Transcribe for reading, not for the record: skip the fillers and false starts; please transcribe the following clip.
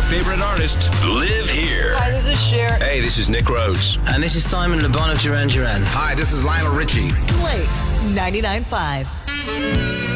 favorite artist live here. Hi, this is Cher. Hey, this is Nick Rhodes. And this is Simon Le Bon of Duran Duran. Hi, this is Lionel Richie. Blake's 99.5.